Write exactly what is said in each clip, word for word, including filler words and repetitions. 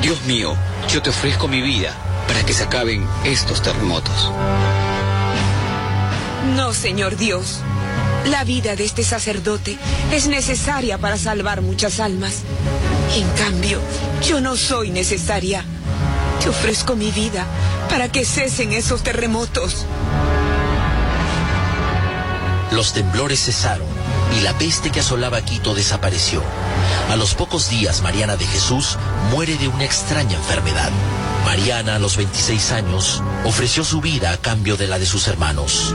Dios mío, yo te ofrezco mi vida para que se acaben estos terremotos. No, Señor Dios. La vida de este sacerdote es necesaria para salvar muchas almas. En cambio, yo no soy necesaria. Te ofrezco mi vida para que cesen esos terremotos. Los temblores cesaron y la peste que asolaba Quito desapareció. A los pocos días, Mariana de Jesús muere de una extraña enfermedad. Mariana, a los veintiséis años, ofreció su vida a cambio de la de sus hermanos.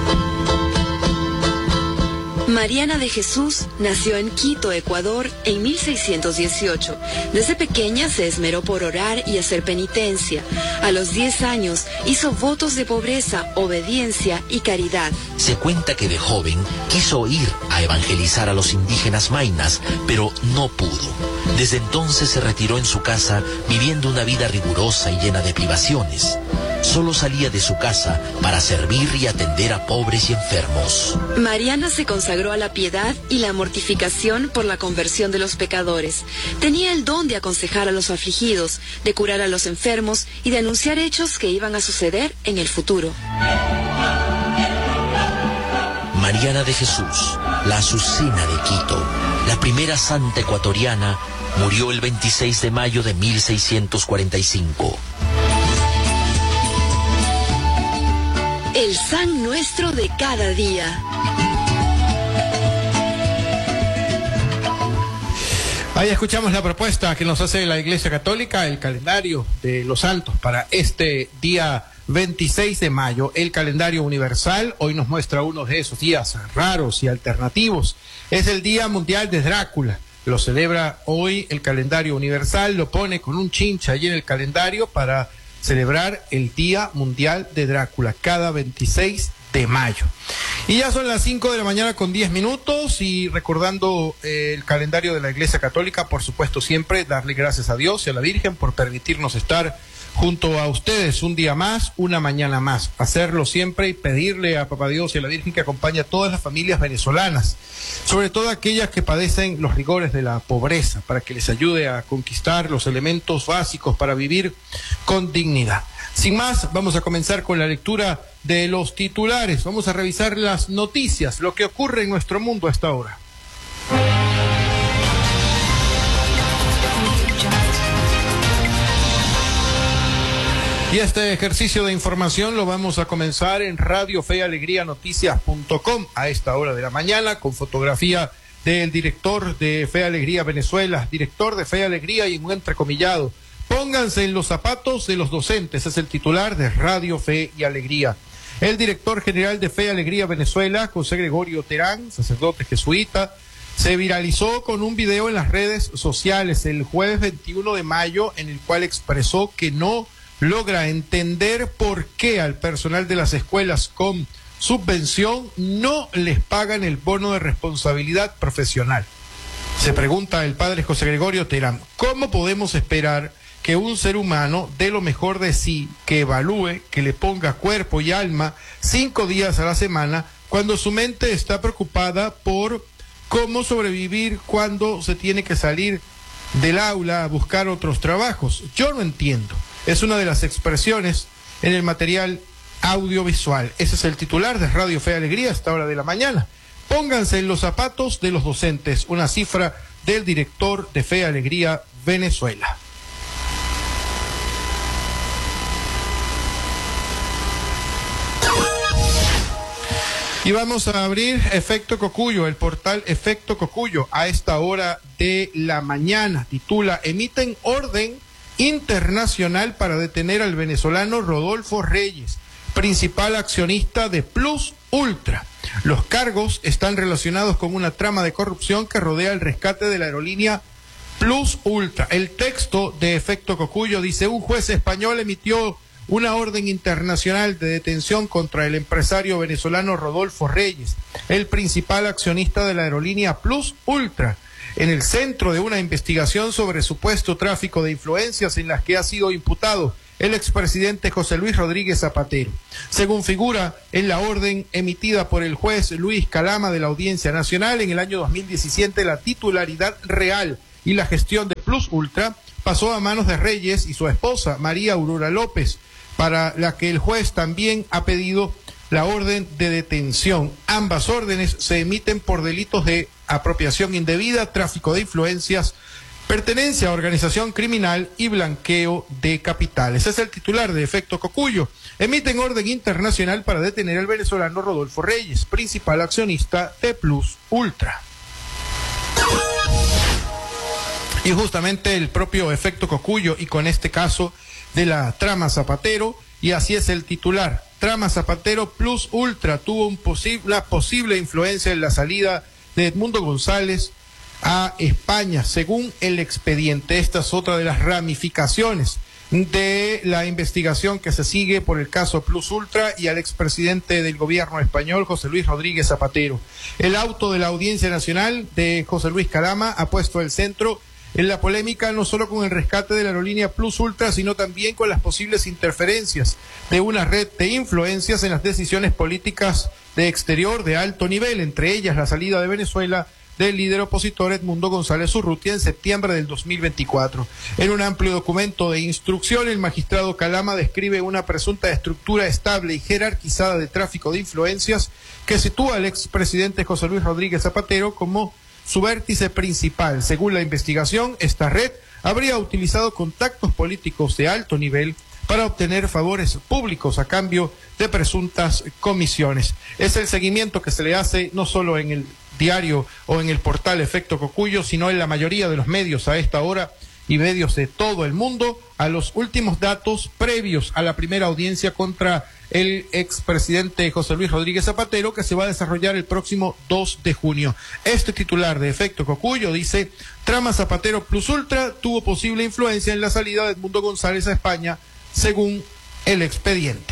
Mariana de Jesús nació en Quito, Ecuador, en mil seiscientos dieciocho. Desde pequeña se esmeró por orar y hacer penitencia. A los diez años hizo votos de pobreza, obediencia y caridad. Se cuenta que de joven quiso ir a evangelizar a los indígenas maynas, pero no pudo. Desde entonces se retiró en su casa, viviendo una vida rigurosa y llena de privaciones. Solo salía de su casa para servir y atender a pobres y enfermos. Mariana se consagró a la piedad y la mortificación por la conversión de los pecadores. Tenía el don de aconsejar a los afligidos, de curar a los enfermos y de anunciar hechos que iban a suceder en el futuro. Mariana de Jesús, la Azucena de Quito, la primera santa ecuatoriana, murió el veintiséis de mayo de mil seiscientos cuarenta y cinco. El San Nuestro de cada día. Ahí escuchamos la propuesta que nos hace la Iglesia Católica, el calendario de los santos para este día veintiséis de mayo, el calendario universal. Hoy nos muestra uno de esos días raros y alternativos. Es el Día Mundial de Drácula. Lo celebra hoy el calendario universal, lo pone con un chincha allí en el calendario para celebrar el Día Mundial de Drácula, cada veintiséis de mayo. Y ya son las cinco de la mañana con diez minutos y recordando eh, el calendario de la Iglesia Católica, por supuesto siempre darle gracias a Dios y a la Virgen por permitirnos estar junto a ustedes un día más, una mañana más. Hacerlo siempre y pedirle a Papá Dios y a la Virgen que acompañe a todas las familias venezolanas, sobre todo aquellas que padecen los rigores de la pobreza, para que les ayude a conquistar los elementos básicos para vivir con dignidad. Sin más, vamos a comenzar con la lectura de los titulares. Vamos a revisar las noticias, lo que ocurre en nuestro mundo a esta hora. Y este ejercicio de información lo vamos a comenzar en Radio Fe y Alegría Noticias punto com a esta hora de la mañana, con fotografía del director de Fe y Alegría Venezuela, director de Fe y Alegría y un entrecomillado. Pónganse en los zapatos de los docentes, es el titular de Radio Fe y Alegría. El director general de Fe y Alegría Venezuela, José Gregorio Terán, sacerdote jesuita, se viralizó con un video en las redes sociales el jueves veintiuno de mayo en el cual expresó que no logra entender por qué al personal de las escuelas con subvención no les pagan el bono de responsabilidad profesional. Se pregunta el padre José Gregorio Terán, ¿cómo podemos esperar que un ser humano dé lo mejor de sí, que evalúe, que le ponga cuerpo y alma cinco días a la semana, cuando su mente está preocupada por cómo sobrevivir cuando se tiene que salir del aula a buscar otros trabajos? Yo no entiendo. Es una de las expresiones en el material audiovisual. Ese es el titular de Radio Fe y Alegría a esta hora de la mañana. Pónganse en los zapatos de los docentes, una cifra del director de Fe y Alegría Venezuela. Y vamos a abrir Efecto Cocuyo, el portal Efecto Cocuyo a esta hora de la mañana. Titula, emiten orden internacional para detener al venezolano Rodolfo Reyes, principal accionista de Plus Ultra. Los cargos están relacionados con una trama de corrupción que rodea el rescate de la aerolínea Plus Ultra. El texto de Efecto Cocuyo dice, un juez español emitió una orden internacional de detención contra el empresario venezolano Rodolfo Reyes, el principal accionista de la aerolínea Plus Ultra, en el centro de una investigación sobre supuesto tráfico de influencias en las que ha sido imputado el expresidente José Luis Rodríguez Zapatero. Según figura en la orden emitida por el juez Luis Calama de la Audiencia Nacional, en el año dos mil diecisiete la titularidad real y la gestión de Plus Ultra pasó a manos de Reyes y su esposa, María Aurora López, para la que el juez también ha pedido la orden de detención. Ambas órdenes se emiten por delitos de apropiación indebida, tráfico de influencias, pertenencia a organización criminal y blanqueo de capitales. Es el titular de Efecto Cocuyo. Emiten orden internacional para detener al venezolano Rodolfo Reyes, principal accionista de Plus Ultra. Y justamente el propio Efecto Cocuyo, y con este caso de la trama Zapatero, y así es el titular: trama Zapatero, Plus Ultra tuvo un posible, una posible influencia en la salida de Edmundo González a España, según el expediente. Esta es otra de las ramificaciones de la investigación que se sigue por el caso Plus Ultra y al expresidente del gobierno español, José Luis Rodríguez Zapatero. El auto de la Audiencia Nacional de José Luis Calama ha puesto el centro en la polémica no solo con el rescate de la aerolínea Plus Ultra, sino también con las posibles interferencias de una red de influencias en las decisiones políticas de exterior de alto nivel, entre ellas la salida de Venezuela del líder opositor Edmundo González Urrutia en septiembre del dos mil veinticuatro. En un amplio documento de instrucción, el magistrado Calama describe una presunta estructura estable y jerarquizada de tráfico de influencias que sitúa al expresidente José Luis Rodríguez Zapatero como su vértice principal. Según la investigación, esta red habría utilizado contactos políticos de alto nivel para obtener favores públicos a cambio de presuntas comisiones. Es el seguimiento que se le hace no solo en el diario o en el portal Efecto Cocuyo, sino en la mayoría de los medios a esta hora y medios de todo el mundo, a los últimos datos previos a la primera audiencia contra el expresidente José Luis Rodríguez Zapatero, que se va a desarrollar el próximo dos de junio. Este titular de Efecto Cocuyo dice: trama Zapatero Plus Ultra tuvo posible influencia en la salida de Edmundo González a España, según el expediente.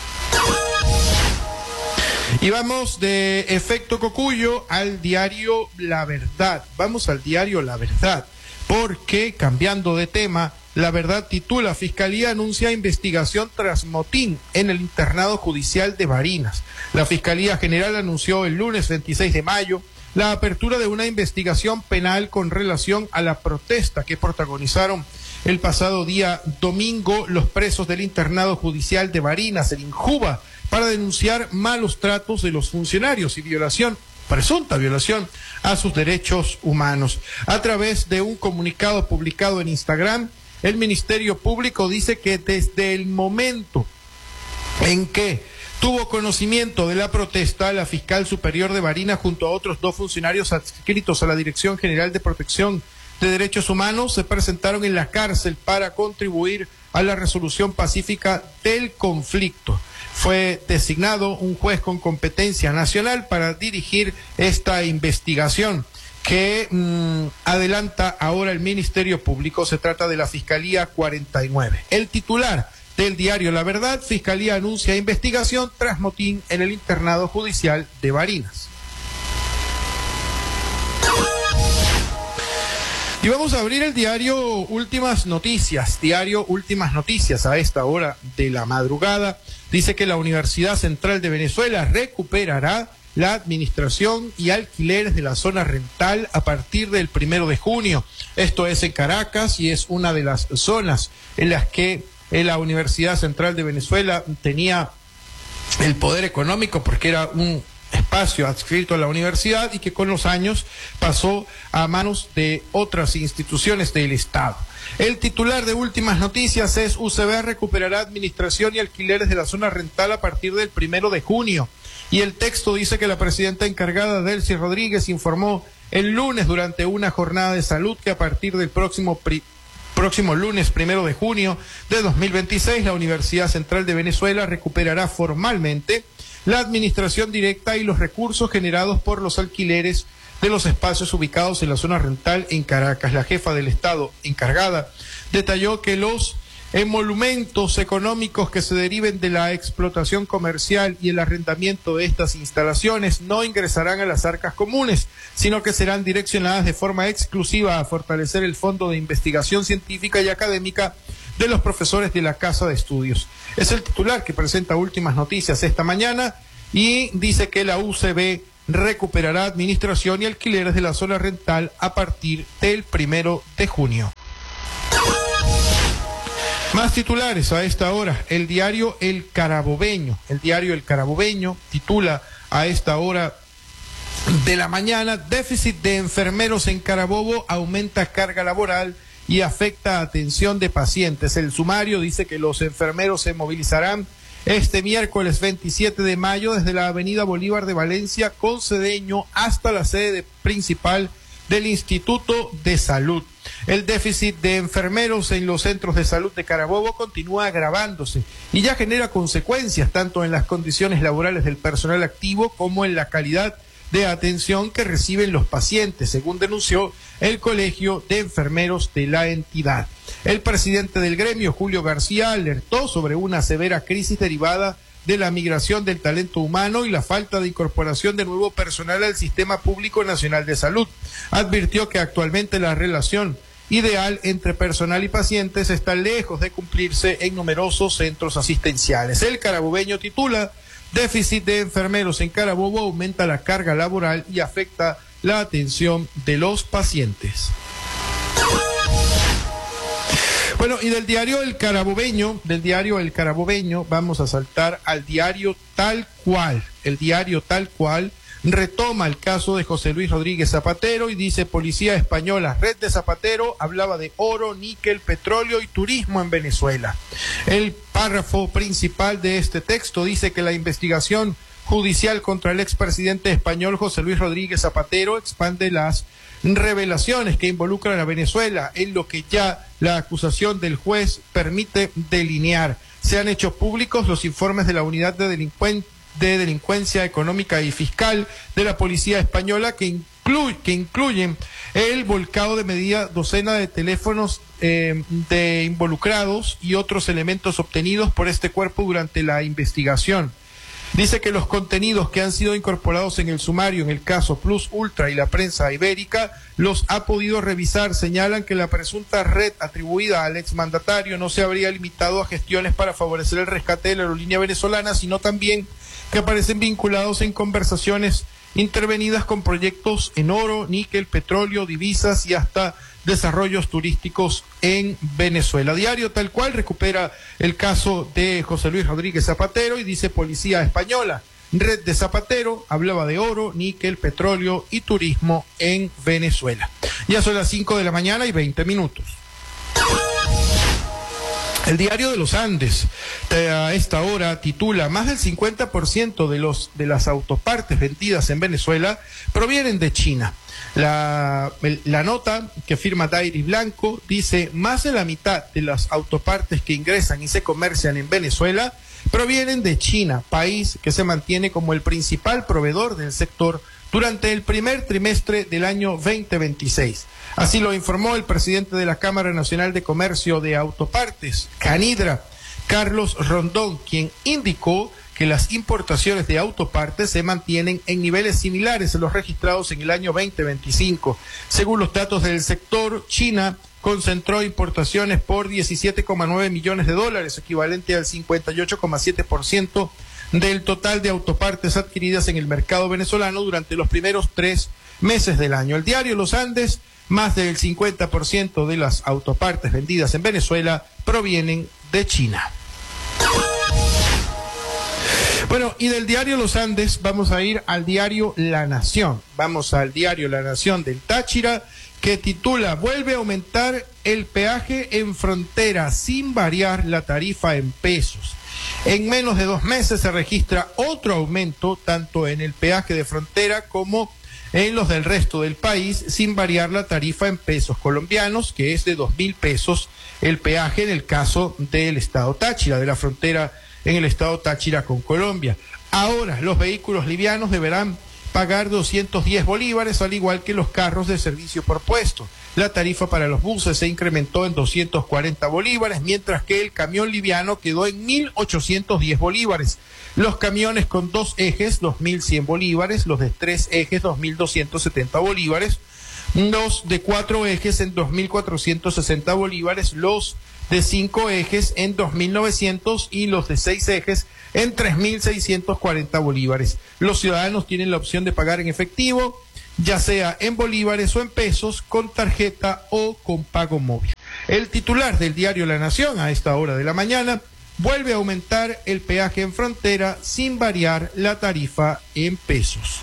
Y vamos de Efecto Cocuyo al diario La Verdad. Vamos al diario La Verdad, porque, cambiando de tema, La Verdad titula: Fiscalía anuncia investigación tras motín en el internado judicial de Barinas. La Fiscalía General anunció el lunes veintiséis de mayo la apertura de una investigación penal con relación a la protesta que protagonizaron el pasado día domingo los presos del internado judicial de Barinas, en Injuba, para denunciar malos tratos de los funcionarios y violación, presunta violación, a sus derechos humanos. A través de un comunicado publicado en Instagram, el Ministerio Público dice que desde el momento en que tuvo conocimiento de la protesta, la fiscal superior de Barinas, junto a otros dos funcionarios adscritos a la Dirección General de Protección de Derechos Humanos, se presentaron en la cárcel para contribuir a la resolución pacífica del conflicto. Fue designado un juez con competencia nacional para dirigir esta investigación que mmm, adelanta ahora el Ministerio Público. Se trata de la Fiscalía cuarenta y nueve. El titular del diario La Verdad: Fiscalía anuncia investigación tras motín en el internado judicial de Barinas. Y vamos a abrir el diario Últimas Noticias. Diario Últimas Noticias, a esta hora de la madrugada, dice que la Universidad Central de Venezuela recuperará la administración y alquileres de la zona rental a partir del primero de junio. Esto es en Caracas y es una de las zonas en las que la Universidad Central de Venezuela tenía el poder económico, porque era un espacio adscrito a la universidad y que con los años pasó a manos de otras instituciones del Estado. El titular de Últimas Noticias es: U C B recuperará administración y alquileres de la zona rental a partir del primero de junio. Y el texto dice que la presidenta encargada, Delcy Rodríguez, informó el lunes durante una jornada de salud que a partir del próximo pri próximo lunes primero de junio de dos mil veintiséis, la Universidad Central de Venezuela recuperará formalmente la administración directa y los recursos generados por los alquileres de los espacios ubicados en la zona rental en Caracas. La jefa del Estado encargada detalló que los emolumentos económicos que se deriven de la explotación comercial y el arrendamiento de estas instalaciones no ingresarán a las arcas comunes, sino que serán direccionadas de forma exclusiva a fortalecer el fondo de investigación científica y académica de los profesores de la Casa de Estudios. Es el titular que presenta Últimas Noticias esta mañana y dice que la U C B recuperará administración y alquileres de la zona rental a partir del primero de junio. Más titulares a esta hora. El diario El Carabobeño. El diario El Carabobeño titula a esta hora de la mañana: déficit de enfermeros en Carabobo aumenta carga laboral y afecta atención de pacientes. El sumario dice que los enfermeros se movilizarán este miércoles veintisiete de mayo desde la avenida Bolívar de Valencia con Cedeño hasta la sede principal del Instituto de Salud. El déficit de enfermeros en los centros de salud de Carabobo continúa agravándose y ya genera consecuencias tanto en las condiciones laborales del personal activo como en la calidad de atención que reciben los pacientes, según denunció el Colegio de Enfermeros de la entidad. El presidente del gremio, Julio García, alertó sobre una severa crisis derivada de la migración del talento humano y la falta de incorporación de nuevo personal al Sistema Público Nacional de Salud. Advirtió que actualmente la relación ideal entre personal y pacientes está lejos de cumplirse en numerosos centros asistenciales. El Carabobeño titula: déficit de enfermeros en Carabobo aumenta la carga laboral y afecta la atención de los pacientes. Bueno, y del diario El Carabobeño, del diario El Carabobeño, vamos a saltar al diario Tal Cual. El diario Tal Cual retoma el caso de José Luis Rodríguez Zapatero y dice: Policía Española, red de Zapatero, hablaba de oro, níquel, petróleo y turismo en Venezuela. El párrafo principal de este texto dice que la investigación judicial contra el expresidente español José Luis Rodríguez Zapatero expande las revelaciones que involucran a Venezuela en lo que ya la acusación del juez permite delinear. Se han hecho públicos los informes de la Unidad de Delincuencia de delincuencia económica y fiscal de la policía española que, incluye, que incluyen el volcado de media docena de teléfonos eh, de involucrados y otros elementos obtenidos por este cuerpo durante la investigación. Dice que los contenidos que han sido incorporados en el sumario en el caso Plus Ultra y la prensa ibérica los ha podido revisar. Señalan que la presunta red atribuida al exmandatario no se habría limitado a gestiones para favorecer el rescate de la aerolínea venezolana, sino también que aparecen vinculados en conversaciones intervenidas con proyectos en oro, níquel, petróleo, divisas y hasta desarrollos turísticos en Venezuela. Diario Tal Cual recupera el caso de José Luis Rodríguez Zapatero y dice: Policía Española, red de Zapatero, hablaba de oro, níquel, petróleo y turismo en Venezuela. Ya son las cinco de la mañana y veinte minutos. El diario de los Andes a esta hora titula: más del cincuenta por ciento de los de las autopartes vendidas en Venezuela provienen de China. La, el, la nota que firma Dairi Blanco dice: más de la mitad de las autopartes que ingresan y se comercian en Venezuela provienen de China, país que se mantiene como el principal proveedor del sector durante el primer trimestre del año veinte veintiséis. Así lo informó el presidente de la Cámara Nacional de Comercio de Autopartes, Canidra, Carlos Rondón, quien indicó que las importaciones de autopartes se mantienen en niveles similares a los registrados en el año veinte veinticinco. Según los datos del sector, China concentró importaciones por diecisiete coma nueve millones de dólares, equivalente al cincuenta y ocho coma siete por ciento del total de autopartes adquiridas en el mercado venezolano durante los primeros tres meses del año. El diario Los Andes: más del cincuenta por ciento de las autopartes vendidas en Venezuela provienen de China. Bueno, y del diario Los Andes vamos a ir al diario La Nación. Vamos al diario La Nación del Táchira, que titula: vuelve a aumentar el peaje en frontera sin variar la tarifa en pesos. En menos de dos meses se registra otro aumento tanto en el peaje de frontera como en los del resto del país, sin variar la tarifa en pesos colombianos, que es de dos mil pesos el peaje en el caso del estado Táchira, de la frontera en el estado Táchira con Colombia. Ahora los vehículos livianos deberán pagar doscientos diez bolívares, al igual que los carros de servicio por puesto. La tarifa para los buses se incrementó en doscientos cuarenta bolívares, mientras que el camión liviano quedó en mil ochocientos diez bolívares. Los camiones con dos ejes, dos mil cien bolívares, los de tres ejes, dos mil doscientos setenta bolívares, los de cuatro ejes en dos mil cuatrocientos sesenta bolívares, los de cinco ejes en dos mil novecientos y los de seis ejes en tres mil seiscientos cuarenta bolívares. Los ciudadanos tienen la opción de pagar en efectivo, ya sea en bolívares o en pesos, con tarjeta o con pago móvil. El titular del diario La Nación a esta hora de la mañana vuelve a aumentar el peaje en frontera sin variar la tarifa en pesos.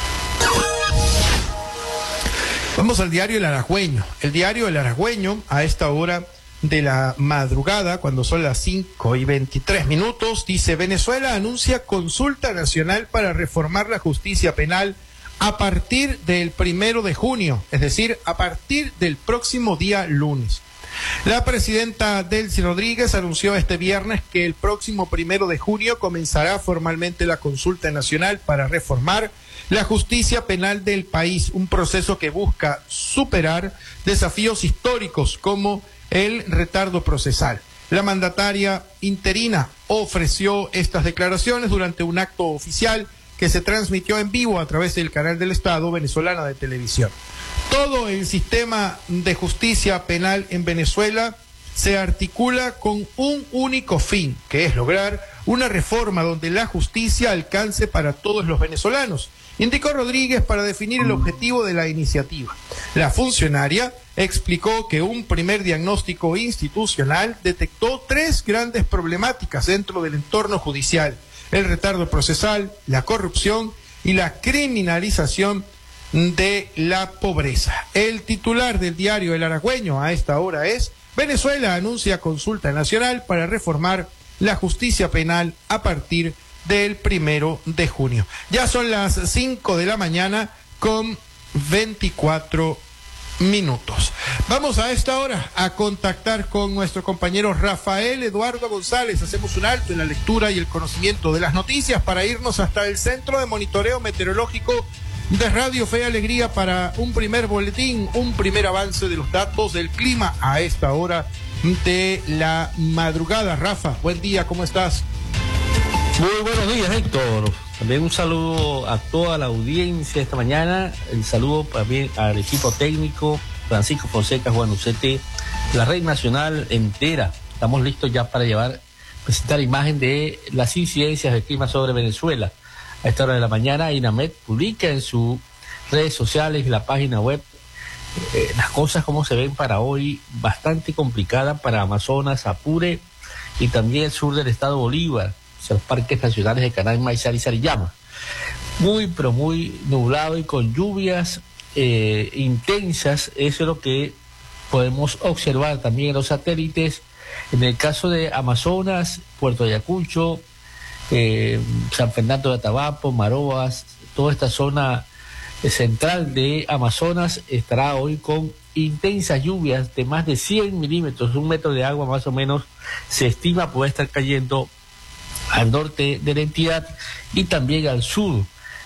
Vamos al diario El Aragüeño. El diario El Aragüeño a esta hora de la madrugada, cuando son las cinco y veintitrés minutos, dice: Venezuela anuncia consulta nacional para reformar la justicia penal a partir del primero de junio, es decir, a partir del próximo día lunes. La presidenta Delcy Rodríguez anunció este viernes que el próximo primero de junio comenzará formalmente la consulta nacional para reformar la justicia penal del país, un proceso que busca superar desafíos históricos como el retardo procesal. La mandataria interina ofreció estas declaraciones durante un acto oficial que se transmitió en vivo a través del canal del Estado venezolana de televisión. Todo el sistema de justicia penal en Venezuela se articula con un único fin, que es lograr una reforma donde la justicia alcance para todos los venezolanos, indicó Rodríguez para definir el objetivo de la iniciativa. La funcionaria explicó que un primer diagnóstico institucional detectó tres grandes problemáticas dentro del entorno judicial: el retardo procesal, la corrupción y la criminalización de la pobreza. El titular del diario El Aragüeño a esta hora es: Venezuela anuncia consulta nacional para reformar la justicia penal a partir del primero de junio. Ya son las cinco de la mañana con veinticuatro minutos. Vamos a esta hora a contactar con nuestro compañero Rafael Eduardo González. Hacemos un alto en la lectura y el conocimiento de las noticias para irnos hasta el Centro de Monitoreo Meteorológico de Radio Fe y Alegría para un primer boletín, un primer avance de los datos del clima a esta hora de la madrugada. Rafa, buen día, ¿cómo estás? Muy buenos días, Héctor. También un saludo a toda la audiencia esta mañana. El saludo también al equipo técnico, Francisco Fonseca, Juan Ucete, la red nacional entera. Estamos listos ya para llevar, presentar imagen de las incidencias del clima sobre Venezuela. A esta hora de la mañana, INAMED publica en sus redes sociales y la página web eh, las cosas como se ven para hoy, bastante complicada para Amazonas, Apure y también el sur del estado Bolívar, o sea, los parques nacionales de Canal Maizal y Sariyama. Muy, pero muy nublado y con lluvias eh, intensas. Eso es lo que podemos observar también en los satélites. En el caso de Amazonas, Puerto Ayacucho, Eh, San Fernando de Atabapo, Maroas, toda esta zona eh, central de Amazonas estará hoy con intensas lluvias de más de cien milímetros, un metro de agua más o menos se estima puede estar cayendo al norte de la entidad y también al sur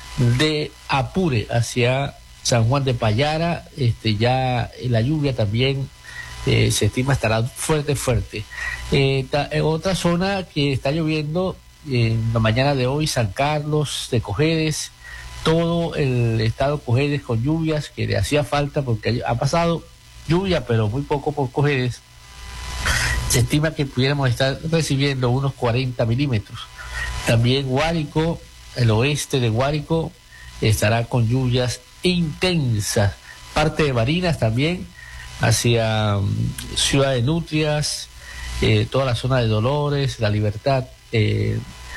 de Apure, hacia San Juan de Payara. Este, ya la lluvia también eh, se estima estará fuerte, fuerte. Eh, ta, eh, otra zona que está lloviendo en la mañana de hoy, San Carlos de Cojedes, todo el estado Cojedes con lluvias que le hacía falta porque ha pasado lluvia pero muy poco por Cojedes. Se estima que pudiéramos estar recibiendo unos cuarenta milímetros. También Guárico, el oeste de Guárico estará con lluvias intensas. Parte de Barinas también hacia um, Ciudad de Nutrias, eh, toda la zona de Dolores, La Libertad, Eh,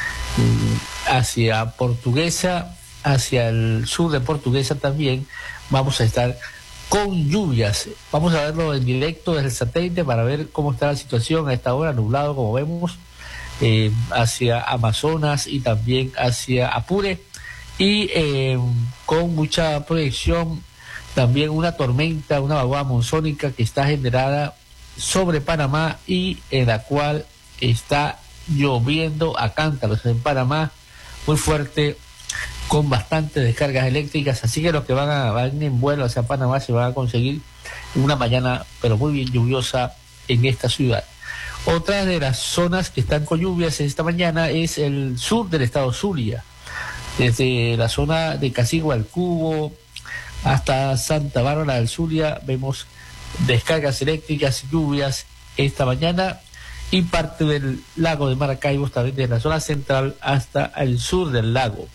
hacia Portuguesa, hacia el sur de Portuguesa también vamos a estar con lluvias. Vamos a verlo en directo desde el satélite para ver cómo está la situación a esta hora, nublado como vemos, eh, hacia Amazonas y también hacia Apure y eh, con mucha proyección también una tormenta, una vaguada monzónica que está generada sobre Panamá y en la cual está lloviendo a cántaros en Panamá, muy fuerte, con bastantes descargas eléctricas, así que los que van, a, van en vuelo hacia Panamá se van a conseguir una mañana, pero muy bien lluviosa en esta ciudad. Otra de las zonas que están con lluvias esta mañana es el sur del estado Zulia, desde la zona de Casigua al Cubo hasta Santa Bárbara del Zulia, vemos descargas eléctricas y lluvias esta mañana. y parte del lago de Maracaibo, también desde la zona central hasta el sur del lago.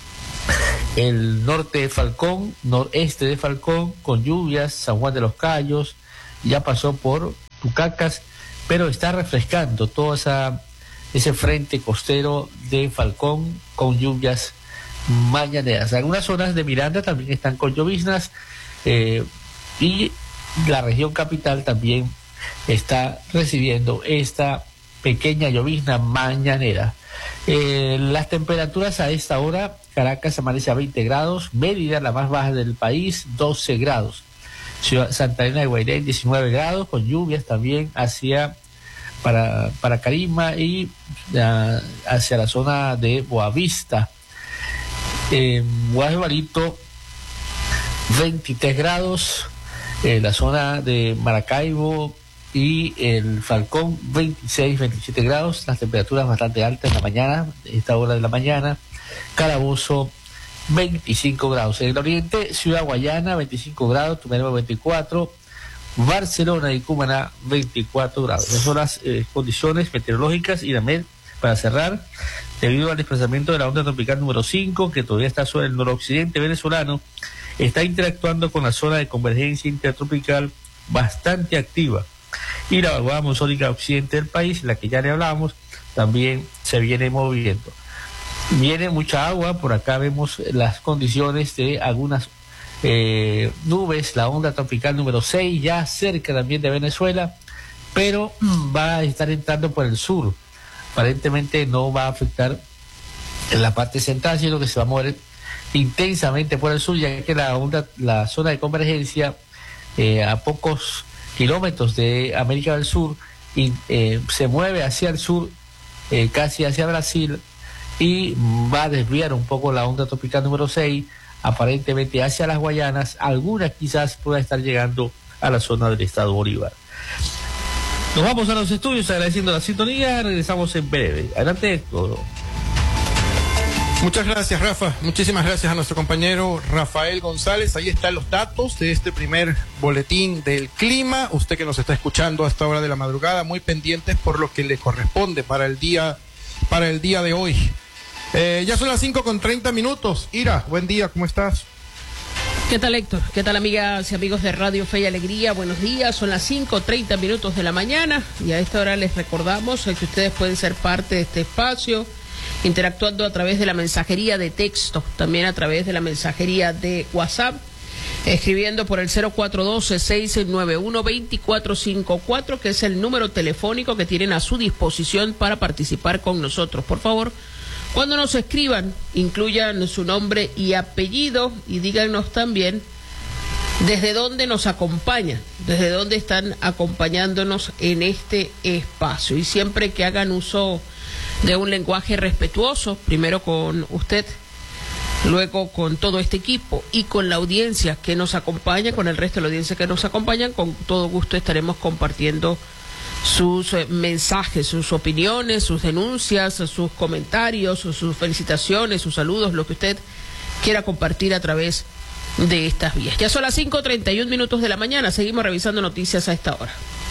El norte de Falcón, noreste de Falcón, con lluvias, San Juan de los Cayos, ya pasó por Tucacas, pero está refrescando todo esa, ese frente costero de Falcón con lluvias mañaneras. Algunas zonas de Miranda también están con lloviznas, eh, y la región capital también está recibiendo esta pequeña llovizna mañanera. Eh, las temperaturas a esta hora: Caracas amanece a veinte grados, Mérida, la más baja del país, doce grados, Ciudad Santa Elena de Guairén, diecinueve grados, con lluvias también hacia para, para Carima y uh, hacia la zona de Boavista. En Guajevalito, veintitrés grados, en la zona de Maracaibo y el Falcón, veintiséis, veintisiete grados, las temperaturas bastante altas en la mañana, esta hora de la mañana. Carabozo, veinticinco grados. En el oriente, Ciudad Guayana, veinticinco grados, Tumeremo, veinticuatro, Barcelona y Cumaná, veinticuatro grados. Esas son las eh, condiciones meteorológicas. Y también, para cerrar, debido al desplazamiento de la onda tropical número cinco, que todavía está sobre el noroccidente venezolano, está interactuando con la zona de convergencia intertropical bastante activa. Y la vaguada monzónica occidente del país, la que ya le hablamos, también se viene moviendo. Viene mucha agua, por acá vemos las condiciones de algunas eh, nubes, la onda tropical número seis, ya cerca también de Venezuela, pero va a estar entrando por el sur. Aparentemente no va a afectar en la parte central, sino que se va a mover intensamente por el sur, ya que la onda, la zona de convergencia eh, a pocos kilómetros de América del Sur y eh, se mueve hacia el sur, eh, casi hacia Brasil, y va a desviar un poco la onda tropical número seis, aparentemente hacia las Guayanas. Algunas quizás pueda estar llegando a la zona del estado Bolívar. Nos vamos a los estudios agradeciendo la sintonía. Regresamos en breve. Adelante, Héctor. Muchas gracias, Rafa. Muchísimas gracias a nuestro compañero Rafael González. Ahí están los datos de este primer boletín del clima. Usted que nos está escuchando a esta hora de la madrugada, muy pendientes por lo que le corresponde para el día, para el día de hoy. Eh, ya son las cinco con treinta minutos. Ira, buen día, ¿cómo estás? ¿Qué tal, Héctor? ¿Qué tal, amigas y amigos de Radio Fe y Alegría? Buenos días, son las cinco treinta minutos de la mañana y a esta hora les recordamos que ustedes pueden ser parte de este espacio interactuando a través de la mensajería de texto, también a través de la mensajería de WhatsApp, escribiendo por el cero cuatro uno dos, seis nueve uno, dos cuatro cinco cuatro, que es el número telefónico que tienen a su disposición para participar con nosotros. Por favor, cuando nos escriban, incluyan su nombre y apellido y díganos también desde dónde nos acompañan, desde dónde están acompañándonos en este espacio. Y siempre que hagan uso de un lenguaje respetuoso, primero con usted, luego con todo este equipo y con la audiencia que nos acompaña, con el resto de la audiencia que nos acompañan, con todo gusto estaremos compartiendo sus eh, mensajes, sus opiniones, sus denuncias, sus comentarios, sus felicitaciones, sus saludos, lo que usted quiera compartir a través de estas vías. Ya son las cinco treinta y un minutos de la mañana, seguimos revisando noticias a esta hora.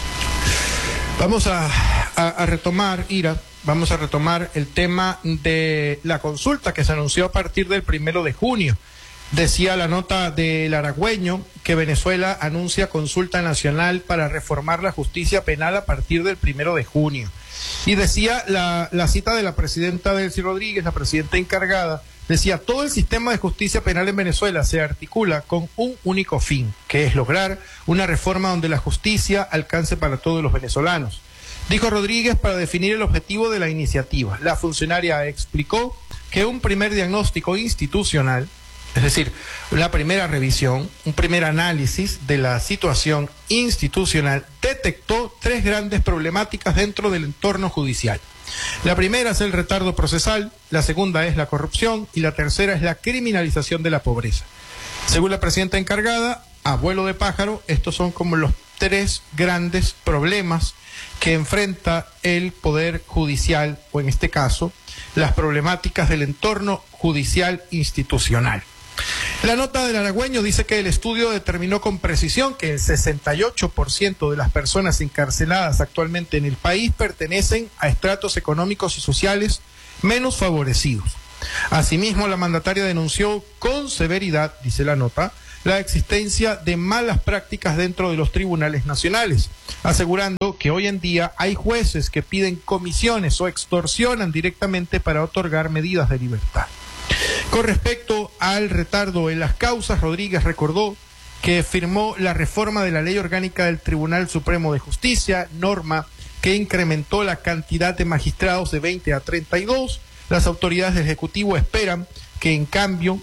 Vamos a, a, a retomar, Ira, vamos a retomar el tema de la consulta que se anunció a partir del primero de junio. Decía la nota del Aragüeño que Venezuela anuncia consulta nacional para reformar la justicia penal a partir del primero de junio. Y decía la, la cita de la presidenta Delcy Rodríguez, la presidenta encargada, decía: todo el sistema de justicia penal en Venezuela se articula con un único fin, que es lograr una reforma donde la justicia alcance para todos los venezolanos. Dijo Rodríguez para definir el objetivo de la iniciativa. La funcionaria explicó que un primer diagnóstico institucional, es decir, la primera revisión, un primer análisis de la situación institucional, detectó tres grandes problemáticas dentro del entorno judicial. La primera es el retardo procesal, la segunda es la corrupción y la tercera es la criminalización de la pobreza. Según la presidenta encargada, a vuelo de pájaro, estos son como los tres grandes problemas que enfrenta el Poder Judicial, o en este caso, las problemáticas del entorno judicial institucional. La nota del Aragüeño dice que el estudio determinó con precisión que el sesenta y ocho por ciento de las personas encarceladas actualmente en el país pertenecen a estratos económicos y sociales menos favorecidos. Asimismo, la mandataria denunció con severidad, dice la nota, la existencia de malas prácticas dentro de los tribunales nacionales, asegurando que hoy en día hay jueces que piden comisiones o extorsionan directamente para otorgar medidas de libertad. Con respecto al retardo en las causas, Rodríguez recordó que firmó la reforma de la Ley Orgánica del Tribunal Supremo de Justicia, norma que incrementó la cantidad de magistrados de veinte a treinta y dos. Las autoridades del Ejecutivo esperan que en cambio,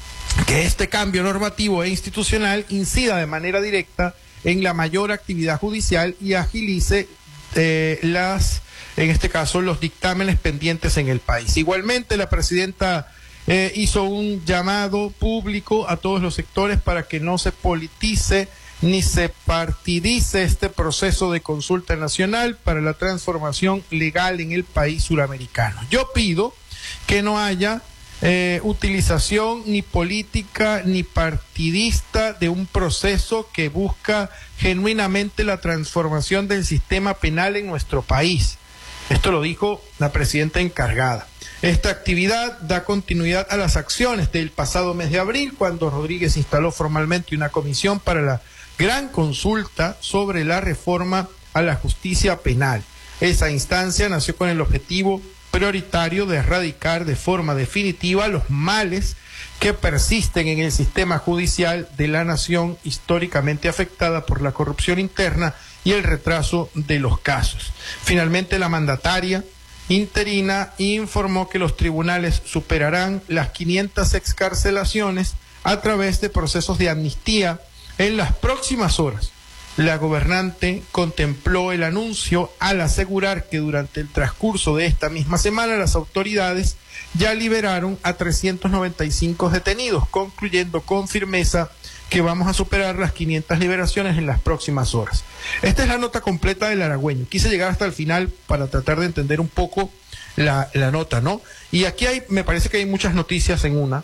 que este cambio normativo e institucional incida de manera directa en la mayor actividad judicial y agilice eh, las, en este caso, los dictámenes pendientes en el país. Igualmente, la presidenta Eh, hizo un llamado público a todos los sectores para que no se politice ni se partidice este proceso de consulta nacional para la transformación legal en el país suramericano. Yo pido que no haya eh, utilización ni política ni partidista de un proceso que busca genuinamente la transformación del sistema penal en nuestro país. Esto lo dijo la presidenta encargada. Esta actividad da continuidad a las acciones del pasado mes de abril, cuando Rodríguez instaló formalmente una comisión para la gran consulta sobre la reforma a la justicia penal. Esa instancia nació con el objetivo prioritario de erradicar de forma definitiva los males que persisten en el sistema judicial de la nación, históricamente afectada por la corrupción interna y el retraso de los casos. Finalmente, la mandataria interina informó que los tribunales superarán las quinientas excarcelaciones a través de procesos de amnistía en las próximas horas. La gobernante contempló el anuncio al asegurar que durante el transcurso de esta misma semana las autoridades ya liberaron a trescientos noventa y cinco detenidos, concluyendo con firmeza que vamos a superar las quinientas liberaciones en las próximas horas. Esta es la nota completa del Aragüeño. Quise llegar hasta el final para tratar de entender un poco la, la nota, ¿no? Y aquí hay, me parece que hay muchas noticias en una.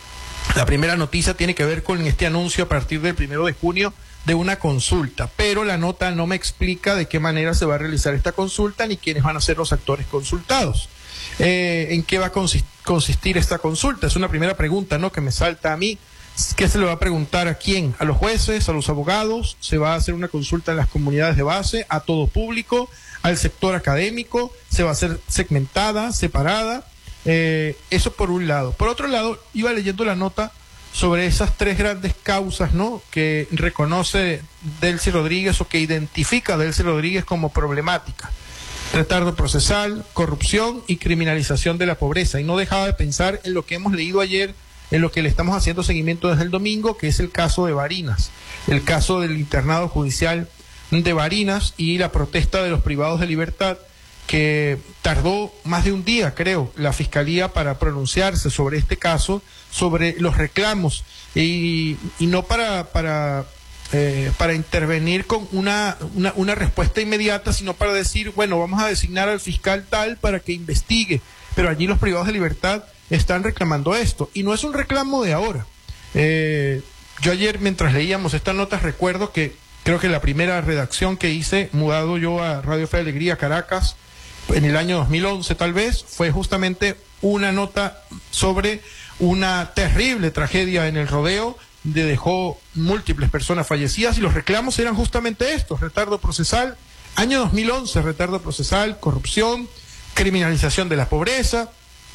La primera noticia tiene que ver con este anuncio a partir del primero de junio de una consulta, pero la nota no me explica de qué manera se va a realizar esta consulta ni quiénes van a ser los actores consultados. Eh, ¿En qué va a consist- consistir esta consulta? Es una primera pregunta, ¿no?, que me salta a mí. ¿Qué se le va a preguntar a quién? ¿A los jueces? ¿A los abogados? ¿Se va a hacer una consulta en las comunidades de base? ¿A todo público? ¿Al sector académico? ¿Se va a hacer segmentada, separada? Eh, eso por un lado. Por otro lado, iba leyendo la nota sobre esas tres grandes causas, ¿no?, que reconoce Delcy Rodríguez o que identifica Delcy Rodríguez como problemática: retardo procesal, corrupción y criminalización de la pobreza. Y no dejaba de pensar en lo que hemos leído ayer, en lo que le estamos haciendo seguimiento desde el domingo, que es el caso de Barinas, el caso del internado judicial de Barinas y la protesta de los privados de libertad, que tardó más de un día, creo, la Fiscalía para pronunciarse sobre este caso, sobre los reclamos, y, y no para, para, eh, para intervenir con una, una, una respuesta inmediata, sino para decir, bueno, vamos a designar al fiscal tal para que investigue, pero allí los privados de libertad están reclamando esto, y no es un reclamo de ahora. Eh, yo ayer, mientras leíamos estas notas, recuerdo que creo que la primera redacción que hice, mudado yo a Radio Fe y Alegría, Caracas, en el año dos mil once tal vez, fue justamente una nota sobre una terrible tragedia en el rodeo, donde dejó múltiples personas fallecidas, y los reclamos eran justamente estos: retardo procesal, año dos mil once, retardo procesal, corrupción, criminalización de la pobreza.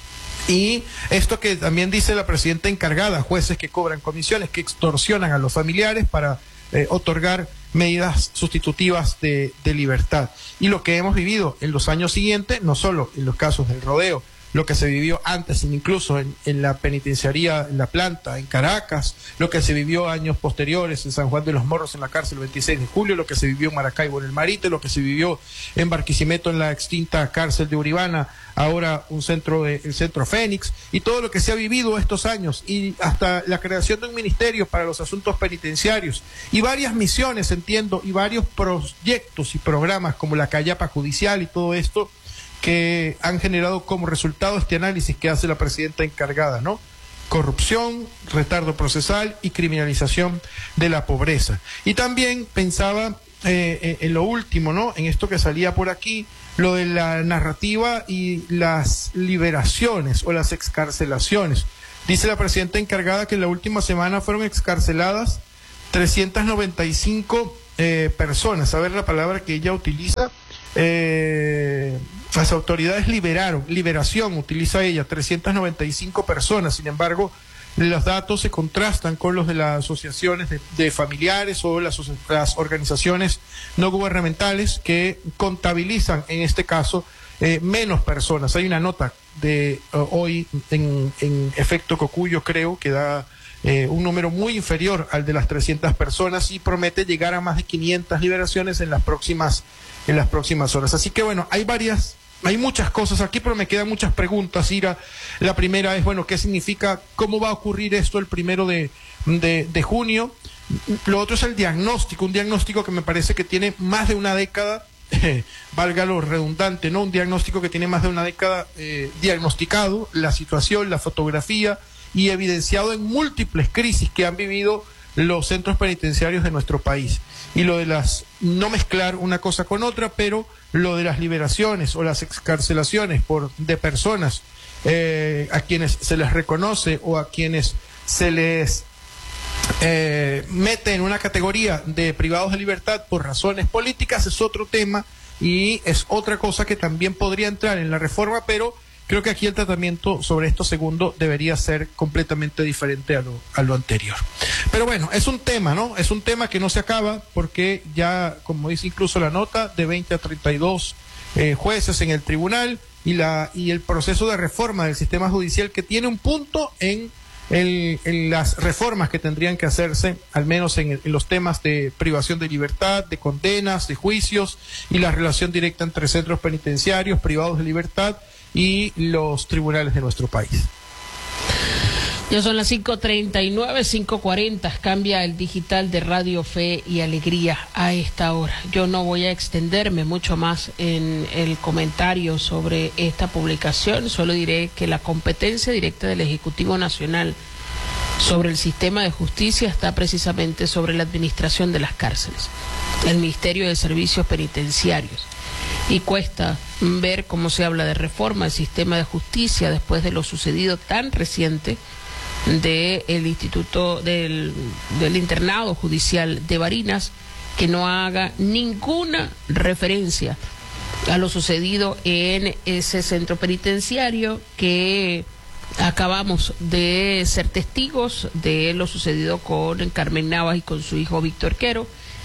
Y esto que también dice la presidenta encargada: jueces que cobran comisiones, que extorsionan a los familiares para eh, otorgar medidas sustitutivas de, de libertad. Y lo que hemos vivido en los años siguientes, no solo en los casos del rodeo, lo que se vivió antes, incluso en, en la penitenciaría, en la planta, en Caracas, lo que se vivió años posteriores en San Juan de los Morros, en la cárcel veintiséis de julio, lo que se vivió en Maracaibo, en el Marite, lo que se vivió en Barquisimeto, en la extinta cárcel de Uribana, ahora un centro de, el centro Fénix, y todo lo que se ha vivido estos años, y hasta la creación de un ministerio para los asuntos penitenciarios, y varias misiones, entiendo, y varios proyectos y programas como la Callapa Judicial y todo esto, que han generado como resultado este análisis que hace la presidenta encargada, ¿no? corrupción, retardo procesal y criminalización de la pobreza. Y también pensaba eh, en lo último, ¿no? En esto que salía por aquí, lo de la narrativa y las liberaciones o las excarcelaciones. Dice la presidenta encargada que en la última semana fueron excarceladas trescientas noventa y cinco eh, personas. A ver la palabra que ella utiliza. Eh, las autoridades liberaron, liberación utiliza ella, trescientas noventa y cinco personas. Sin embargo, los datos se contrastan con los de las asociaciones de, de familiares o las, las organizaciones no gubernamentales que contabilizan en este caso eh, menos personas. Hay una nota de uh, hoy en, en efecto Cocuyo, creo, que da eh, un número muy inferior al de las trescientas personas y promete llegar a más de quinientas liberaciones en las próximas en las próximas horas. Así que bueno, hay varias, hay muchas cosas aquí, pero me quedan muchas preguntas, Ira. La primera es, bueno, ¿qué significa, cómo va a ocurrir esto el primero de, de, de junio? Lo otro es el diagnóstico, un diagnóstico que me parece que tiene más de una década, eh, valga lo redundante, ¿no? Un diagnóstico que tiene más de una década eh, diagnosticado la situación, la fotografía y evidenciado en múltiples crisis que han vivido los centros penitenciarios de nuestro país. Y lo de las, no mezclar una cosa con otra, pero lo de las liberaciones o las excarcelaciones por, de personas eh, a quienes se les reconoce o a quienes se les eh, mete en una categoría de privados de libertad por razones políticas es otro tema y es otra cosa que también podría entrar en la reforma, pero creo que aquí el tratamiento sobre esto segundo debería ser completamente diferente a lo, a lo anterior. Pero bueno, es un tema, ¿no? Es un tema que no se acaba porque ya, como dice incluso la nota, de veinte a treinta y dos eh, jueces en el tribunal y, la, y el proceso de reforma del sistema judicial que tiene un punto en, el, en las reformas que tendrían que hacerse, al menos en, el, en los temas de privación de libertad, de condenas, de juicios y la relación directa entre centros penitenciarios, privados de libertad y los tribunales de nuestro país. Ya son las cinco treinta y nueve, cinco cuarenta, cambia el digital de Radio Fe y Alegría a esta hora. Yo no voy a extenderme mucho más en el comentario sobre esta publicación, solo diré que la competencia directa del Ejecutivo Nacional sobre el sistema de justicia está precisamente sobre la administración de las cárceles, el Ministerio de Servicios Penitenciarios. Y cuesta ver cómo se habla de reforma del sistema de justicia después de lo sucedido tan reciente del Instituto del, del Internado Judicial de Barinas, que no haga ninguna referencia a lo sucedido en ese centro penitenciario, que acabamos de ser testigos de lo sucedido con Carmen Navas y con su hijo Víctor Quero,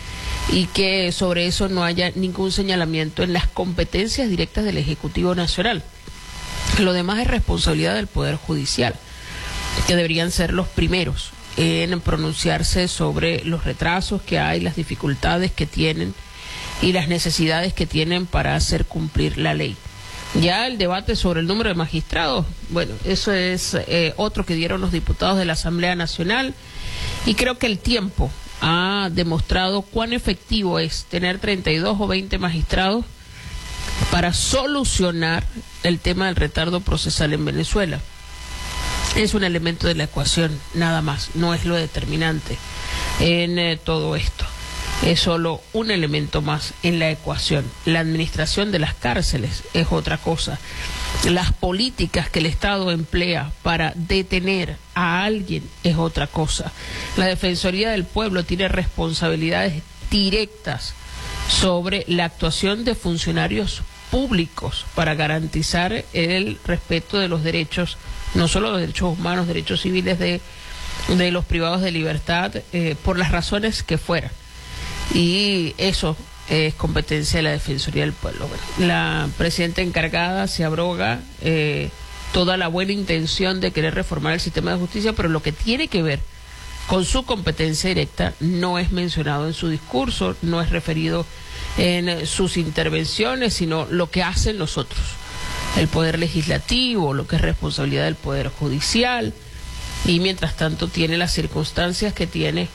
y que sobre eso no haya ningún señalamiento en las competencias directas del Ejecutivo Nacional. Lo demás es responsabilidad del Poder Judicial, que deberían ser los primeros en pronunciarse sobre los retrasos que hay, las dificultades que tienen y las necesidades que tienen para hacer cumplir la ley. Ya el debate sobre el número de magistrados, bueno, eso es eh, otro que dieron los diputados de la Asamblea Nacional, y creo que el tiempo ha demostrado cuán efectivo es tener treinta y dos o veinte magistrados para solucionar el tema del retardo procesal en Venezuela. Es un elemento de la ecuación, nada más, no es lo determinante en eh, todo esto. Es solo un elemento más en la ecuación. La administración de las cárceles es otra cosa. Las políticas que el Estado emplea para detener a alguien es otra cosa. La Defensoría del Pueblo tiene responsabilidades directas sobre la actuación de funcionarios públicos para garantizar el respeto de los derechos, no solo los derechos humanos, derechos civiles de, de los privados de libertad, eh, por las razones que fueran. Y eso es competencia de la Defensoría del Pueblo. Bueno, la presidenta encargada se abroga eh, toda la buena intención de querer reformar el sistema de justicia, pero lo que tiene que ver con su competencia directa no es mencionado en su discurso, no es referido en sus intervenciones, sino lo que hacen los otros, el Poder Legislativo, lo que es responsabilidad del Poder Judicial, y mientras tanto tiene las circunstancias que tiene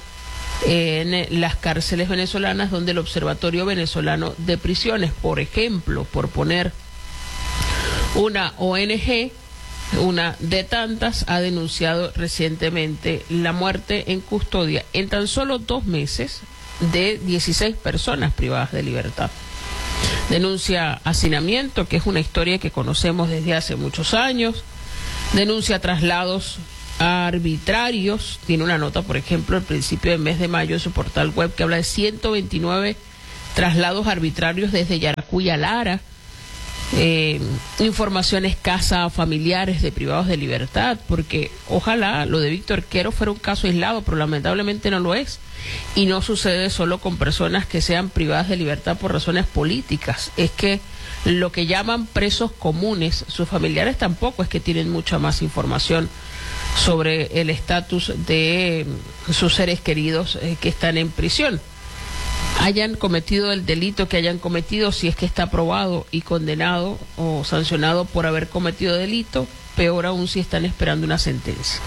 en las cárceles venezolanas, donde el Observatorio Venezolano de Prisiones, por ejemplo, por poner una O N G, una de tantas, ha denunciado recientemente la muerte en custodia en tan solo dos meses de dieciséis personas privadas de libertad. Denuncia hacinamiento, que es una historia que conocemos desde hace muchos años. Denuncia traslados arbitrarios. Tiene una nota, por ejemplo, al principio del mes de mayo en su portal web que habla de ciento veintinueve traslados arbitrarios desde Yaracuy a Lara. Eh, información escasa a familiares de privados de libertad, porque ojalá lo de Víctor Quero fuera un caso aislado, pero lamentablemente no lo es, y no sucede solo con personas que sean privadas de libertad por razones políticas. Es que lo que llaman presos comunes, sus familiares tampoco es que tienen mucha más información sobre el estatus de sus seres queridos eh, que están en prisión. Hayan cometido el delito que hayan cometido, si es que está probado y condenado o sancionado por haber cometido delito, peor aún si están esperando una sentencia.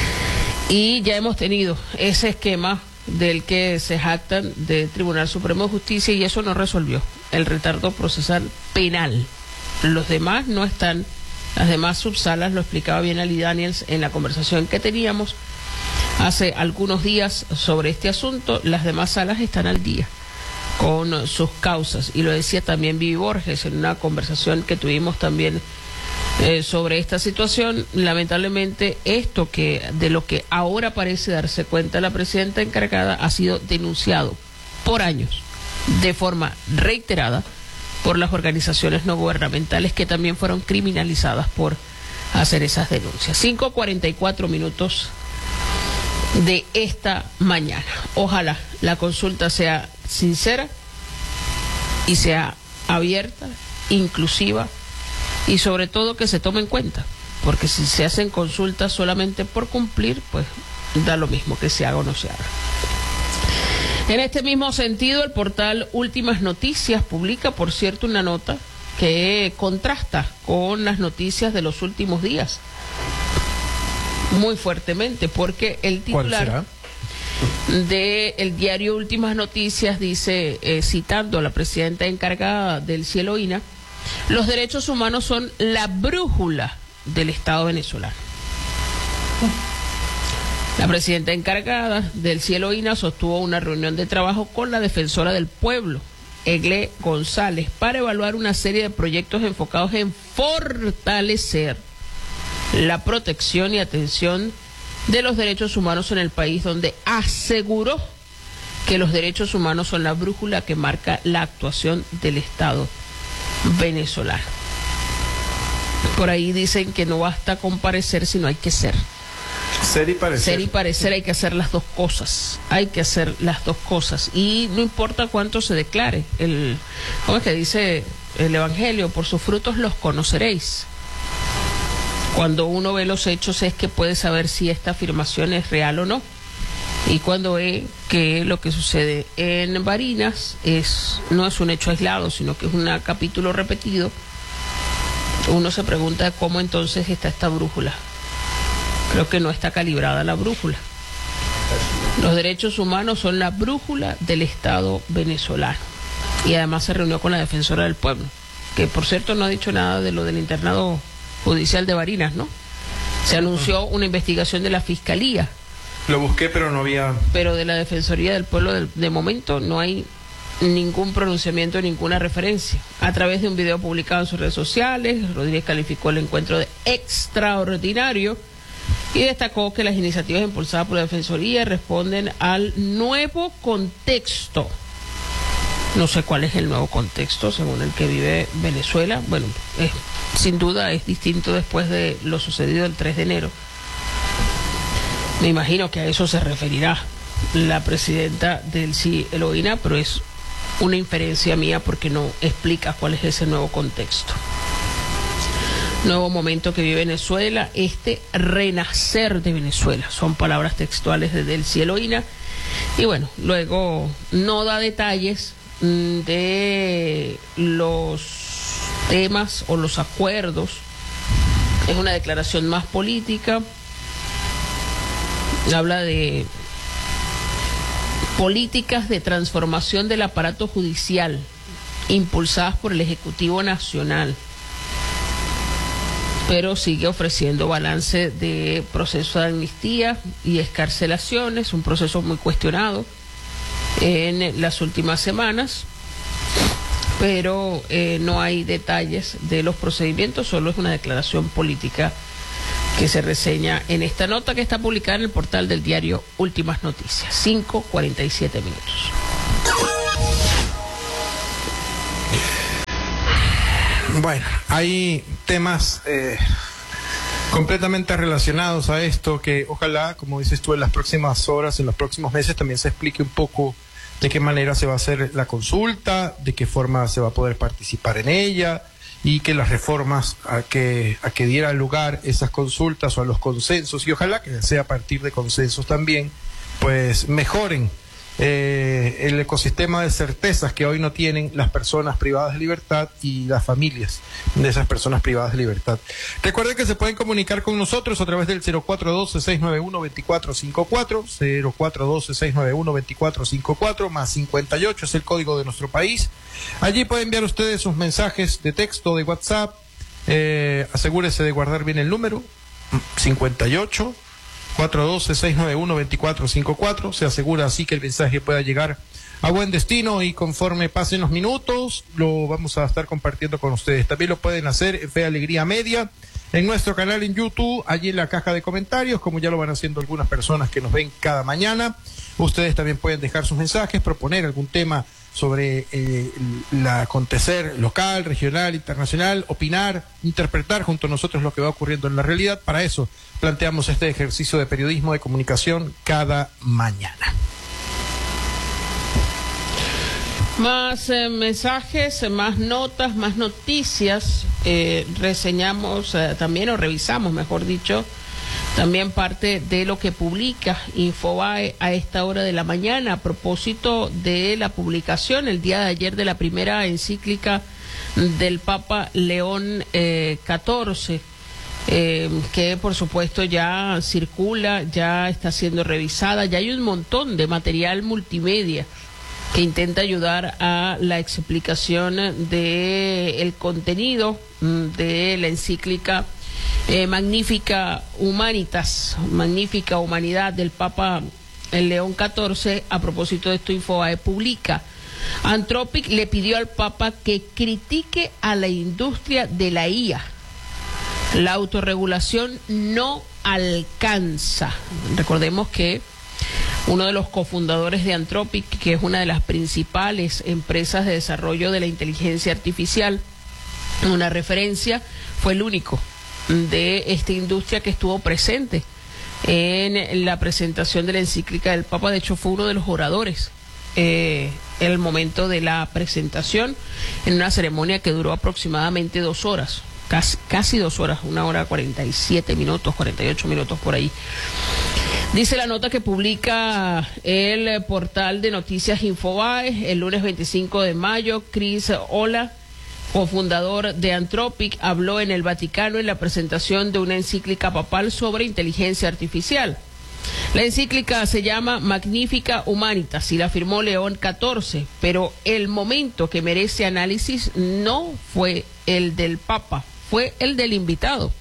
Y ya hemos tenido ese esquema del que se jactan del Tribunal Supremo de Justicia, y eso no resolvió el retardo procesal penal. Los demás no están, las demás subsalas, lo explicaba bien Ali Daniels en la conversación que teníamos hace algunos días sobre este asunto, las demás salas están al día con sus causas, y lo decía también Vivi Borges en una conversación que tuvimos también eh, sobre esta situación. Lamentablemente esto que de lo que ahora parece darse cuenta la presidenta encargada ha sido denunciado por años de forma reiterada por las organizaciones no gubernamentales, que también fueron criminalizadas por hacer esas denuncias. cinco cuarenta y cuatro minutos de esta mañana. Ojalá la consulta sea sincera y sea abierta, inclusiva, y sobre todo que se tome en cuenta, porque si se hacen consultas solamente por cumplir, pues da lo mismo que se haga o no se haga. En este mismo sentido, el portal Últimas Noticias publica, por cierto, una nota que contrasta con las noticias de los últimos días muy fuertemente, porque el titular del diario Últimas Noticias dice, eh, citando a la presidenta encargada del Cielo I N A, los derechos humanos son la brújula del Estado venezolano. La presidenta encargada del Cielo I N A sostuvo una reunión de trabajo con la defensora del pueblo, Egle González, para evaluar una serie de proyectos enfocados en fortalecer la protección y atención de los derechos humanos en el país, donde aseguró que los derechos humanos son la brújula que marca la actuación del Estado venezolano. Por ahí dicen que no basta con parecer, sino hay que ser. Ser y parecer. Ser y parecer, hay que hacer las dos cosas. Hay que hacer las dos cosas. Y no importa cuánto se declare. El, ¿cómo es que dice el Evangelio? Por sus frutos los conoceréis. Cuando uno ve los hechos es que puede saber si esta afirmación es real o no. Y cuando ve que lo que sucede en Barinas es, no es un hecho aislado, sino que es un capítulo repetido, uno se pregunta cómo entonces está esta brújula. Creo que no está calibrada la brújula. Los derechos humanos son la brújula del Estado venezolano. Y además se reunió con la defensora del pueblo, que por cierto no ha dicho nada de lo del internado judicial de Barinas, ¿no? Se anunció una investigación de la Fiscalía. Lo busqué, pero no había... Pero de la Defensoría del Pueblo, de, de momento, no hay ningún pronunciamiento, ninguna referencia. A través de un video publicado en sus redes sociales, Rodríguez calificó el encuentro de extraordinario y destacó que las iniciativas impulsadas por la Defensoría responden al nuevo contexto. No sé cuál es el nuevo contexto según el que vive Venezuela. Bueno, es, sin duda es distinto después de lo sucedido el tres de enero. Me imagino que a eso se referirá la presidenta del Cielo I N A, pero es una inferencia mía porque no explica cuál es ese nuevo contexto. Nuevo momento que vive Venezuela, este renacer de Venezuela, son palabras textuales desde el Cielo I N A. Y bueno, luego no da detalles de los temas o los acuerdos. Es una declaración más política. Habla de políticas de transformación del aparato judicial impulsadas por el Ejecutivo Nacional. pero sigue ofreciendo balance de proceso de amnistía y excarcelaciones, un proceso muy cuestionado en las últimas semanas, pero eh, no hay detalles de los procedimientos, solo es una declaración política que se reseña en esta nota que está publicada en el portal del diario Últimas Noticias. cinco cuarenta y siete minutos. Bueno, hay temas eh, completamente relacionados a esto que ojalá, como dices tú, en las próximas horas, en los próximos meses también se explique un poco de qué manera se va a hacer la consulta, de qué forma se va a poder participar en ella y que las reformas a que, a que diera lugar esas consultas o a los consensos, y ojalá que sea a partir de consensos también, pues mejoren Eh, el ecosistema de certezas que hoy no tienen las personas privadas de libertad y las familias de esas personas privadas de libertad. Recuerden que se pueden comunicar con nosotros a través del cero cuatro uno dos, seis nueve uno, dos cuatro cinco cuatro, cero cuatro uno dos, seis nueve uno, dos cuatro cinco cuatro, más cincuenta y ocho es el código de nuestro país. Allí pueden enviar ustedes sus mensajes de texto, de WhatsApp. Eh, asegúrese de guardar bien el número, cincuenta y ocho cuatro uno dos, seis nueve uno, dos cuatro cinco cuatro. Se asegura así que el mensaje pueda llegar a buen destino y conforme pasen los minutos lo vamos a estar compartiendo con ustedes. También lo pueden hacer en Fe Alegría Media, en nuestro canal en YouTube, allí en la caja de comentarios, como ya lo van haciendo algunas personas que nos ven cada mañana. Ustedes también pueden dejar sus mensajes, proponer algún tema sobre eh, el acontecer local, regional, internacional, opinar, interpretar junto a nosotros lo que va ocurriendo en la realidad. Para eso planteamos este ejercicio de periodismo de comunicación cada mañana. Más eh, mensajes, más notas, más noticias. Eh, reseñamos eh, también, o revisamos, mejor dicho, también parte de lo que publica Infobae a esta hora de la mañana a propósito de la publicación el día de ayer de la primera encíclica del Papa León eh, catorce, eh, que por supuesto ya circula, ya está siendo revisada, ya hay un montón de material multimedia que intenta ayudar a la explicación de el contenido de la encíclica Eh, Magnifica Humanitas, Magnífica Humanidad del Papa el León catorce. A propósito de esto, Infobae publica: Anthropic le pidió al Papa que critique a la industria de la I A. La autorregulación no alcanza. Recordemos que uno de los cofundadores de Anthropic, que es una de las principales empresas de desarrollo de la inteligencia artificial, una referencia, fue el único de esta industria que estuvo presente en la presentación de la encíclica del Papa. De hecho, fue uno de los oradores eh, en el momento de la presentación, en una ceremonia que duró aproximadamente dos horas, casi, casi dos horas, una hora cuarenta y siete minutos, cuarenta y ocho minutos por ahí. Dice la nota que publica el portal de noticias Infobae el lunes veinticinco de mayo, Chris Olah, cofundador de Anthropic, habló en el Vaticano en la presentación de una encíclica papal sobre inteligencia artificial. La encíclica se llama Magnifica Humanitas y la firmó León catorce, pero el momento que merece análisis no fue el del Papa, fue el del invitado.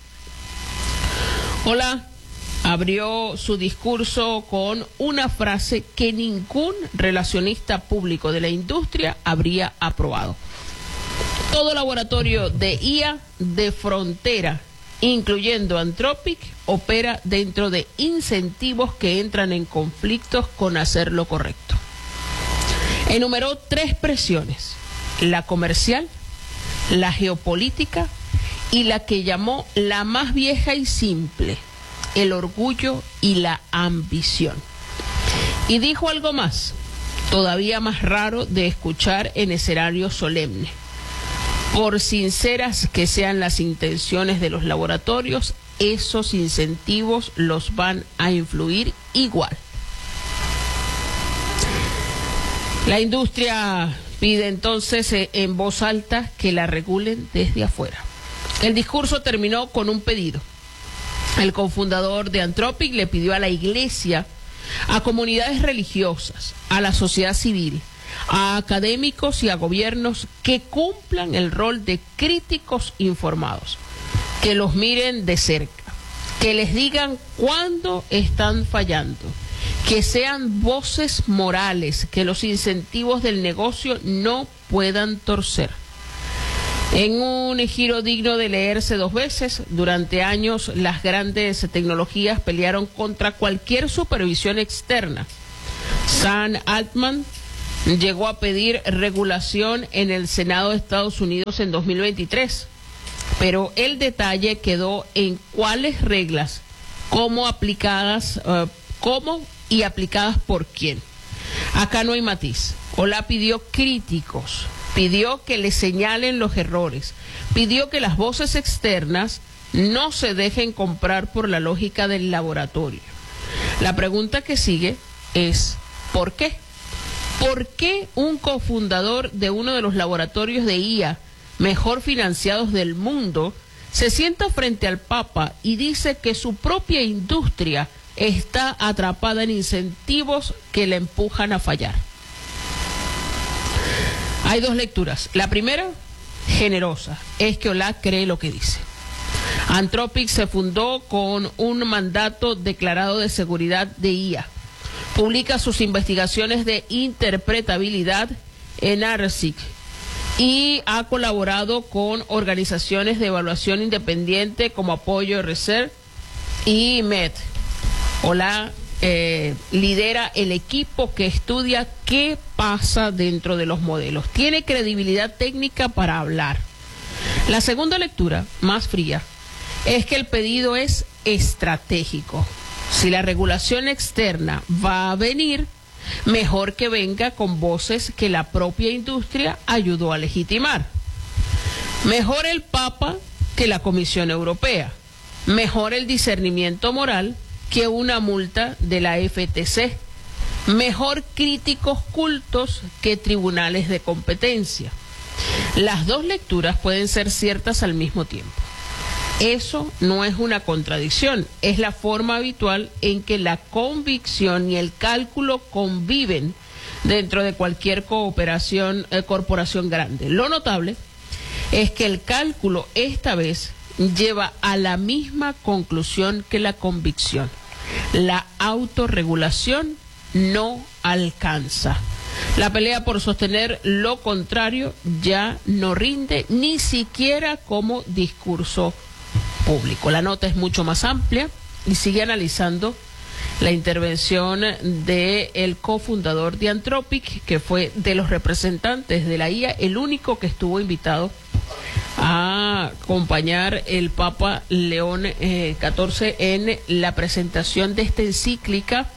Olah abrió su discurso con una frase que ningún relacionista público de la industria habría aprobado: todo laboratorio de I A de frontera, incluyendo Anthropic, opera dentro de incentivos que entran en conflictos con hacer lo correcto. Enumeró tres presiones: la comercial, la geopolítica y la que llamó la más vieja y simple, el orgullo y la ambición. Y dijo algo más, todavía más raro de escuchar en escenario solemne: por sinceras que sean las intenciones de los laboratorios, esos incentivos los van a influir igual. La industria pide entonces eh, en voz alta que la regulen desde afuera. El discurso terminó con un pedido. El cofundador de Anthropic le pidió a la Iglesia, a comunidades religiosas, a la sociedad civil, a académicos y a gobiernos que cumplan el rol de críticos informados, que los miren de cerca, que les digan cuándo están fallando, que sean voces morales, que los incentivos del negocio no puedan torcer. En un giro digno de leerse dos veces, durante años las grandes tecnologías pelearon contra cualquier supervisión externa. Sam Altman llegó a pedir regulación en el Senado de Estados Unidos en dos mil veintitrés, pero el detalle quedó en cuáles reglas, cómo aplicadas, uh, cómo y aplicadas por quién. Acá no hay matiz. Ola pidió críticos, pidió que le señalen los errores, pidió que las voces externas no se dejen comprar por la lógica del laboratorio. La pregunta que sigue es, ¿por qué? ¿Por qué un cofundador de uno de los laboratorios de I A mejor financiados del mundo se sienta frente al Papa y dice que su propia industria está atrapada en incentivos que le empujan a fallar? Hay dos lecturas. La primera, generosa, es que Ola cree lo que dice. Anthropic se fundó con un mandato declarado de seguridad de I A. Publica sus investigaciones de interpretabilidad en ARSIC y ha colaborado con organizaciones de evaluación independiente como Apoyo Research y M E D. Ola eh, lidera el equipo que estudia qué pasa dentro de los modelos. Tiene credibilidad técnica para hablar. La segunda lectura, más fría, es que el pedido es estratégico. Si la regulación externa va a venir, mejor que venga con voces que la propia industria ayudó a legitimar. Mejor el Papa que la Comisión Europea. Mejor el discernimiento moral que una multa de la F T C. Mejor críticos cultos que tribunales de competencia. Las dos lecturas pueden ser ciertas al mismo tiempo. Eso no es una contradicción, es la forma habitual en que la convicción y el cálculo conviven dentro de cualquier cooperación, eh, corporación grande. Lo notable es que el cálculo esta vez lleva a la misma conclusión que la convicción. La autorregulación no alcanza. La pelea por sostener lo contrario ya no rinde ni siquiera como discurso público. La nota es mucho más amplia y sigue analizando la intervención de el cofundador de Anthropic, que fue de los representantes de la I A, el único que estuvo invitado a acompañar el Papa León eh, catorce en la presentación de esta encíclica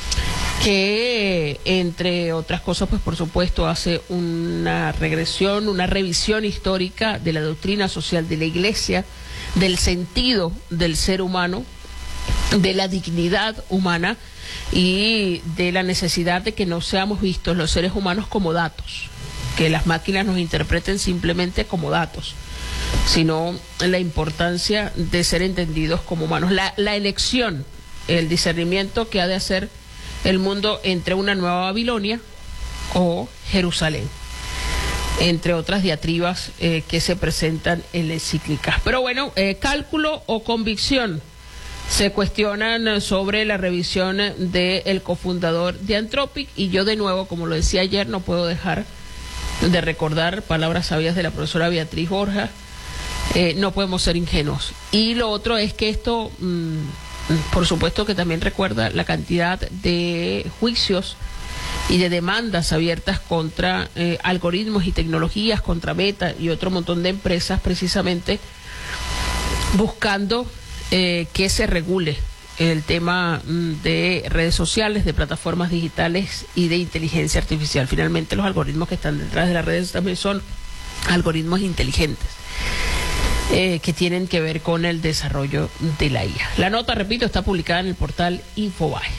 que, entre otras cosas, pues por supuesto hace una regresión, una revisión histórica de la doctrina social de la Iglesia, del sentido del ser humano, de la dignidad humana y de la necesidad de que no seamos vistos los seres humanos como datos, que las máquinas nos interpreten simplemente como datos, sino la importancia de ser entendidos como humanos. La, la elección, el discernimiento que ha de hacer el mundo entre una nueva Babilonia o Jerusalén, entre otras diatribas eh, que se presentan en la encíclica. Pero bueno, eh, cálculo o convicción se cuestionan sobre la revisión del cofundador de Anthropic, y yo de nuevo, como lo decía ayer, no puedo dejar de recordar palabras sabias de la profesora Beatriz Borja. Eh, no podemos ser ingenuos. Y lo otro es que esto, mmm, por supuesto que también recuerda la cantidad de juicios y de demandas abiertas contra eh, algoritmos y tecnologías, contra Meta y otro montón de empresas, precisamente buscando eh, que se regule el tema mm, de redes sociales, de plataformas digitales y de inteligencia artificial. Finalmente, los algoritmos que están detrás de las redes también son algoritmos inteligentes eh, que tienen que ver con el desarrollo de la I A. La nota, repito, está publicada en el portal Infobae.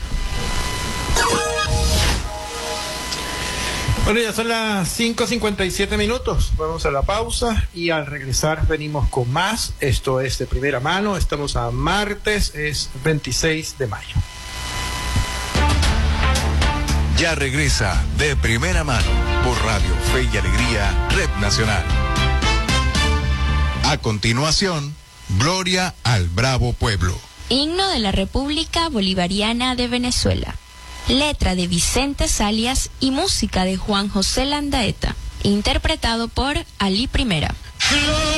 Bueno, ya son las cinco cincuenta y siete minutos. Vamos a la pausa y al regresar venimos con más. Esto es de primera mano. Estamos a martes, es veintiséis de mayo. Ya regresa de primera mano por Radio Fe y Alegría, Red Nacional. A continuación, Gloria al bravo pueblo. Himno de la República Bolivariana de Venezuela. Letra de Vicente Salias y música de Juan José Landaeta. Interpretado por Ali Primera.